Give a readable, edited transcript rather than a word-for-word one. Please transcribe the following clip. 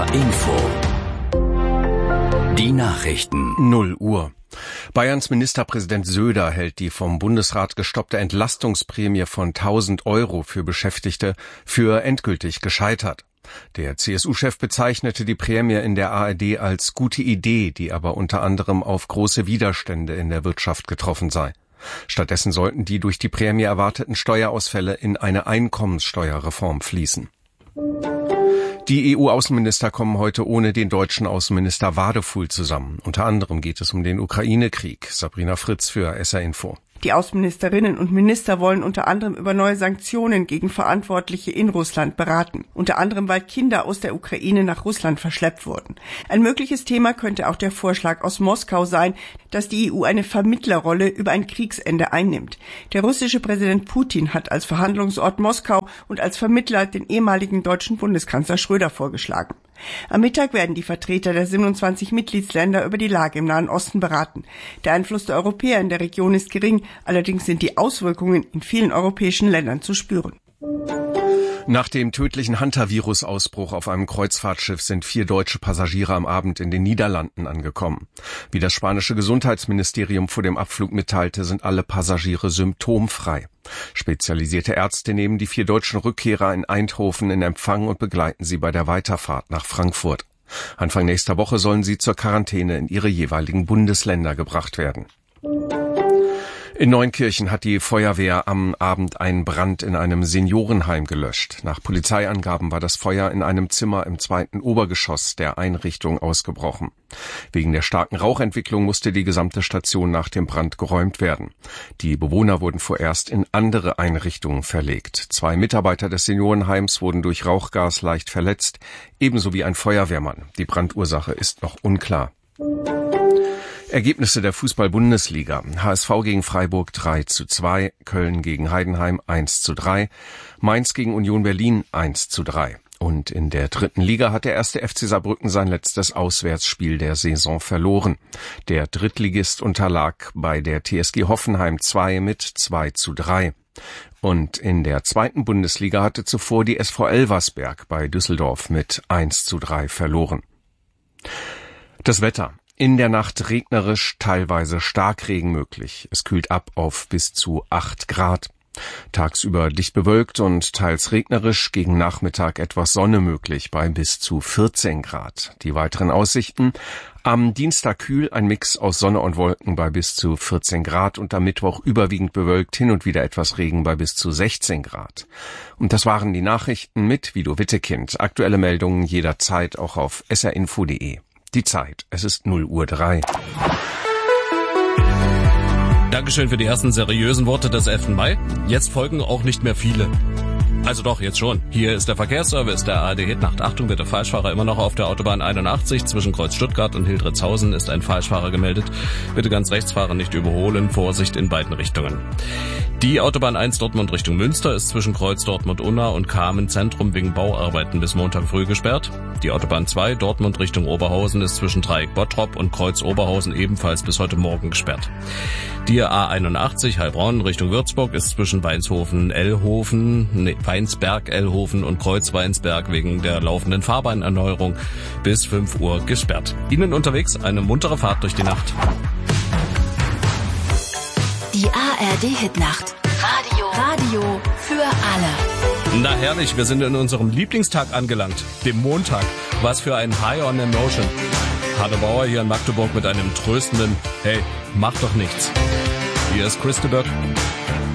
HR Info. Die Nachrichten. 0 Uhr. Bayerns Ministerpräsident Söder hält die vom Bundesrat gestoppte Entlastungsprämie von 1.000 € für Beschäftigte für endgültig gescheitert. Der CSU-Chef bezeichnete die Prämie in der ARD als gute Idee, die aber unter anderem auf große Widerstände in der Wirtschaft getroffen sei. Stattdessen sollten die durch die Prämie erwarteten Steuerausfälle in eine Einkommenssteuerreform fließen. Die EU-Außenminister kommen heute ohne den deutschen Außenminister Wadefuhl zusammen. Unter anderem geht es um den Ukraine-Krieg. Sabrina Fritz für SR Info. Die Außenministerinnen und Minister wollen unter anderem über neue Sanktionen gegen Verantwortliche in Russland beraten. Unter anderem, weil Kinder aus der Ukraine nach Russland verschleppt wurden. Ein mögliches Thema könnte auch der Vorschlag aus Moskau sein, dass die EU eine Vermittlerrolle über ein Kriegsende einnimmt. Der russische Präsident Putin hat als Verhandlungsort Moskau und als Vermittler den ehemaligen deutschen Bundeskanzler Schröder vorgeschlagen. Am Mittag werden die Vertreter der 27 Mitgliedsländer über die Lage im Nahen Osten beraten. Der Einfluss der Europäer in der Region ist gering, allerdings sind die Auswirkungen in vielen europäischen Ländern zu spüren. Nach dem tödlichen Hantavirus-Ausbruch auf einem Kreuzfahrtschiff sind 4 deutsche Passagiere am Abend in den Niederlanden angekommen. Wie das spanische Gesundheitsministerium vor dem Abflug mitteilte, sind alle Passagiere symptomfrei. Spezialisierte Ärzte nehmen die 4 deutschen Rückkehrer in Eindhoven in Empfang und begleiten sie bei der Weiterfahrt nach Frankfurt. Anfang nächster Woche sollen sie zur Quarantäne in ihre jeweiligen Bundesländer gebracht werden. In Neunkirchen hat die Feuerwehr am Abend einen Brand in einem Seniorenheim gelöscht. Nach Polizeiangaben war das Feuer in einem Zimmer im 2. Obergeschoss der Einrichtung ausgebrochen. Wegen der starken Rauchentwicklung musste die gesamte Station nach dem Brand geräumt werden. Die Bewohner wurden vorerst in andere Einrichtungen verlegt. 2 Mitarbeiter des Seniorenheims wurden durch Rauchgas leicht verletzt, ebenso wie ein Feuerwehrmann. Die Brandursache ist noch unklar. Ergebnisse der Fußball-Bundesliga. HSV gegen Freiburg 3:2, Köln gegen Heidenheim 1:3, Mainz gegen Union Berlin 1:3. Und in der 3. Liga hat der 1. FC Saarbrücken sein letztes Auswärtsspiel der Saison verloren. Der Drittligist unterlag bei der TSG Hoffenheim 2 mit 2:3. Und in der 2. Bundesliga hatte zuvor die SV Elversberg bei Düsseldorf mit 1:3 verloren. Das Wetter. In der Nacht regnerisch, teilweise Starkregen möglich. Es kühlt ab auf bis zu 8 Grad. Tagsüber dicht bewölkt und teils regnerisch, gegen Nachmittag etwas Sonne möglich bei bis zu 14 Grad. Die weiteren Aussichten: am Dienstag kühl, ein Mix aus Sonne und Wolken bei bis zu 14 Grad und am Mittwoch überwiegend bewölkt, hin und wieder etwas Regen bei bis zu 16 Grad. Und das waren die Nachrichten mit Vido Wittekind. Aktuelle Meldungen jederzeit auch auf srinfo.de. Die Zeit, es ist 0:03. Dankeschön für die ersten seriösen Worte des 11. Mai. Jetzt folgen auch nicht mehr viele. Also doch, jetzt schon. Hier ist der Verkehrsservice der ARD Hitnacht. Achtung bitte, Falschfahrer immer noch auf der Autobahn 81. Zwischen Kreuz Stuttgart und Hildritzhausen ist ein Falschfahrer gemeldet. Bitte ganz rechts fahren, nicht überholen. Vorsicht in beiden Richtungen. Die Autobahn 1 Dortmund Richtung Münster ist zwischen Kreuz Dortmund-Unna und Kamen-Zentrum wegen Bauarbeiten bis Montag früh gesperrt. Die Autobahn 2 Dortmund Richtung Oberhausen ist zwischen Dreieck Bottrop und Kreuz Oberhausen ebenfalls bis heute Morgen gesperrt. Die A81 Heilbronn Richtung Würzburg ist zwischen Weinsberg-Ellhofen und Kreuz Weinsberg wegen der laufenden Fahrbahnerneuerung bis 5 Uhr gesperrt. Ihnen unterwegs eine muntere Fahrt durch die Nacht. Die ARD-Hitnacht. Radio für alle. Na herrlich, wir sind in unserem Lieblingstag angelangt, dem Montag. Was für ein High on Emotion. Hanne Bauer hier in Magdeburg mit einem tröstenden Hey, mach doch nichts. Hier ist Christa Böck.